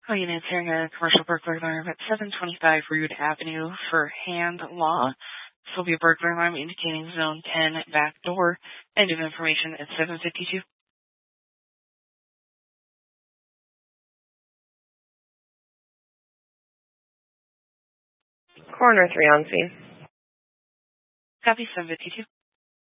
Oh, you know, answering a commercial burglar alarm at 725 Rood Avenue for Hand Law. This will be a burglar alarm indicating Zone 10 back door. End of information at 7:52. Coroner 3 on scene. Copy 7:52.